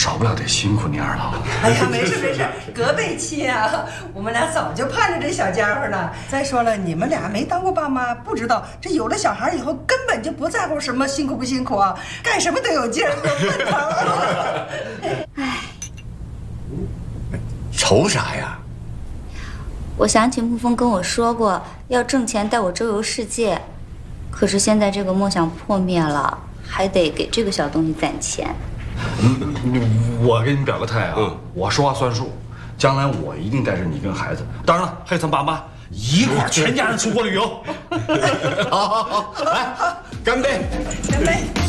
少不了得辛苦你二老。 哎呀，没事没事，隔辈亲啊，我们俩早就盼着这小家伙呢。再说了，你们俩没当过爸妈，不知道这有了小孩以后，根本就不在乎什么辛苦不辛苦啊，干什么都有劲儿，有奔腾。 哎， 愁啥呀？ 我想起沐风跟我说过要挣钱带我周游世界，可是现在这个梦想破灭了，还得给这个小东西攒钱。 我给你表个态啊，我说话算数，将来我一定带着你跟孩子，当然了，还有咱爸妈一块儿全家人出国旅游。 好，来，干杯！ 干杯！